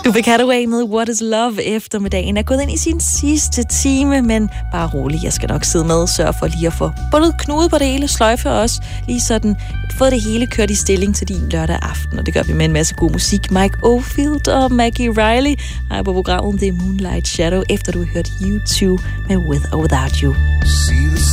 Du fik Hathaway med What is Love. Eftermiddagen er gået ind i sin sidste time, men bare rolig, jeg skal nok sidde med og sørge for lige at få bundet knude på det hele, sløjfe også, lige sådan fået det hele kørt i stilling til din lørdag aften, og det gør vi med en masse god musik. Mike Oldfield og Maggie Riley er på programmet The Moonlight Shadow, efter du har hørt U2 med With or Without You.